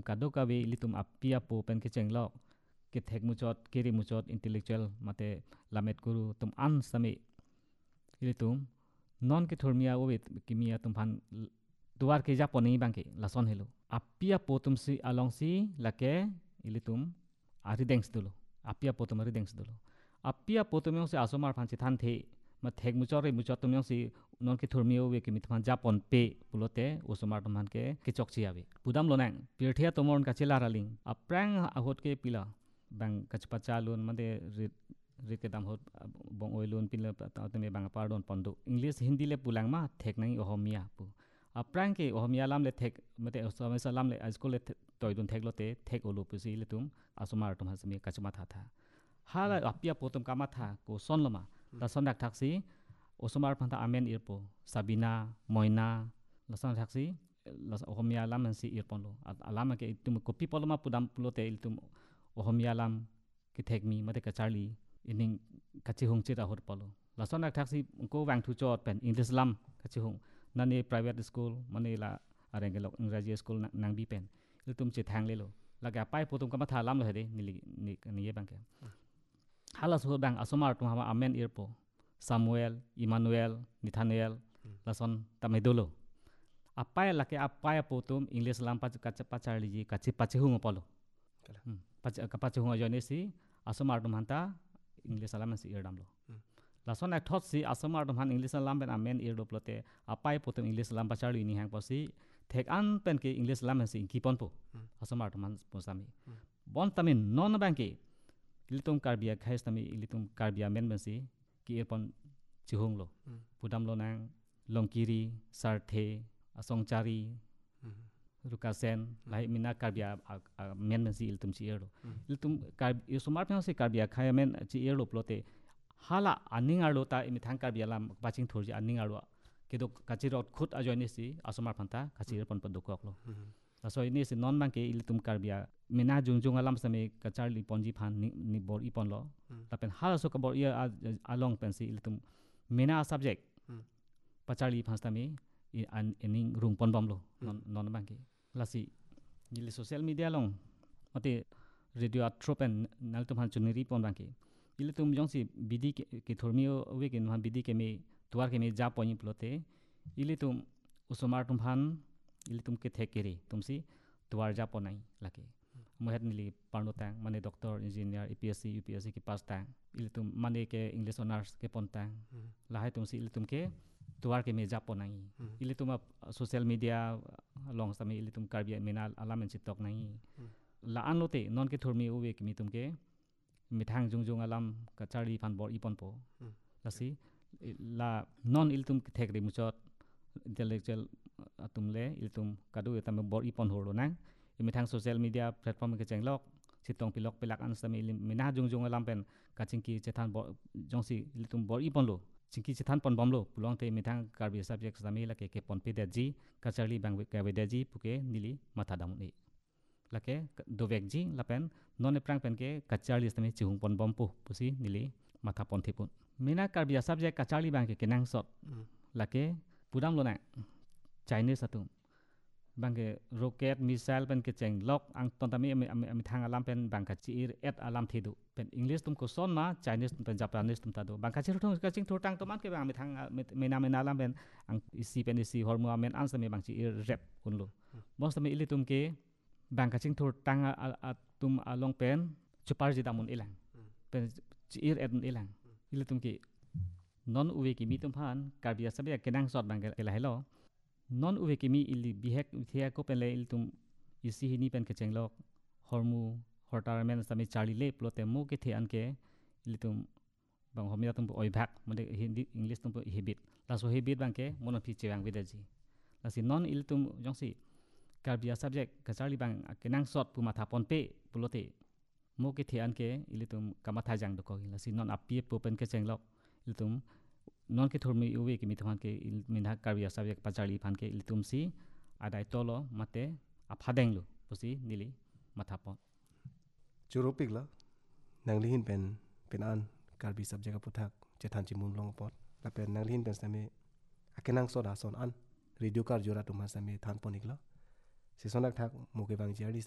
kado kawe ilitum apia po pen ke cenglok ke thek muchot kiri muchot intellectual mate lamet guru tum an sami ilitum non ke thormia owit kimia tum phan duar ke japoni bangke lason helo apia po tum si along si lake ilitum ari dengs dulu apia po tum ari dengs dulu apia po tum yong si asomar phan chi than the ma thek muchot tum yong si non ke thormia owe kimi than japon pe pulote osomar tum han ke chok chi ave pudam lonang pirthia tomon ka chila raling aprang ahot ke pila bang kachpacha lun made rite dam hot bong oilun pila tame bang pardon pondu english hindi le pulang ma thek nai ohomia pu aprang ke ohomia lam le thek mate somesa lam le school le toidun thek lote thek olu pu si le tum asomar tum hasmi kachma tha hala apia potom kama tha ko son lama ta son dak thaksi osomar phanta amen irpo sabina moina lasan thaksi ohomia lam si irpon lo alama ke tum kopi poloma pudam pulote iltum ohomia lam ki thekmi mate ka charli ining kachi hung chira hot polo lason dak thaksi ko wang thu chot pen english lam kachi hung nani private school mane la arengelok ingraji school nang bi pen iltum che thang le lo laga pai potom kama tha lam lo hede ni ye bangke halas ho bang asomar tum hama amen irpo samuel emmanuel nathaniel lason tamedolo apai lake apai potom english lam pa charli ji kachi hung polo pachi hung jone si asomar tum hanta english lam si irdam lo lason ek thot si asomar tum han english lam ben amen irdo plote apai potom english lam pa charli ni hang posi thek an pen ke english lam si ki pon po asomar tum han posami bon tamin non banke ilitum karbia khais tami ilitum karbia men bensi ki erpon chihung lo pudam lo nang longkiri sarthe asongchari rukasen lai mina karbia men bensi ilitum chi erlo ilitum isumar pang si karbia khaya men chi erlo plote hala aning arlo ta imi thang karbia lam paching thorji aning arlo kedo kachirot khut ajoni si asumar phanta kachir erpon podukok lo so ini si non bangke ilitum karbia mina jungjung alam same kacharli ponji phan ni bor ipon lo tapen hal so ka bor ia along pensi ilitum mina subject pacharli phan stami ening rung pon bom lo non bangke lasi ni social media long mate radio atropen naltum han chuniri pon bangke ilitum jongsi bidi ke thormio wekin han bidi ke me tuar ke me ja poni plote ilitum usomar tum phan ilitum ke thekeri tumsi tuar ja ponai lake mohet nili parno tang mane doctor engineer APSC UPSC ki pas tang ilitum mane ke english honors ke pon tang lahai tumsi ilitum ke tuar ke me ja ponai ilitum social media long sami ilitum karbia menal alamen chitok nai la an lote non ke thormi uwe ki mitum ke mithang jungjung alam ka chari phan bor ipon po lasi la non ilitum thekri muchot intellectual atumle iltum kadu etam bor ipon holo nang imithang social media platform ke chenglok sitong pilok pilak an sami mina jungjung alam pen kachingki chethan bor jongsi iltum bor ipon lo chingki chethan pon bomlo pulong te mithang karbi subject sami la ke pon pe daji kacharli bang ke daji puke nili matha dam ni lake dovekji lapen non prang pen ke kacharli sami chihung pon bom pu pusi nili matha pon thipun mina karbi subject kacharli bang ke kenang sot lake pudam lo na Chinese atum bangke rocket missile pen ke cheng lok ang ton tami ami thang alam pen bangka chir et alam thidu pen english tum ko son ma Chinese pen Japanese tum tadu bangka chir thong ka ching thotang to man ke bang ami thang mena alam pen ang isi pen isi hormu amen an sami bang chir rep kunlo mos tami ili tum ke bangka ching thotang tum along pen chupar jidamun ilang pen chir et ilang ili tum ke non uwe ki mi tum phan karbia sabe kenang sot bang ke la hello non uwe kimi ili bihek thia ko pele iltum isi hini pen ke chenglok hormu hortarmen sami charli le plote mo ke the an ke ilitum bang homia tum oi bhak mode hindi english tum hibit la so hibit bang ke mono phi chewang vidaji la si non iltum jongsi karbia subject ka charli bang kenang sot pu matha pon pe plote mo ke the an ke ilitum kamatha jang do ko la si non api pu pen ke chenglok ilitum non ke thormi uwe ki mithan ke minha karbia subject pachali phan ke ilitum si adai tolo mate aphadeng lu pusi nili mathapon churopik la nanglihin pen an karbi subject aputhak chethan chimum long pot la pen nanglihin pen same akenang soda son an radio kar jora tumha same than ponik la si sonak thak moke bang jari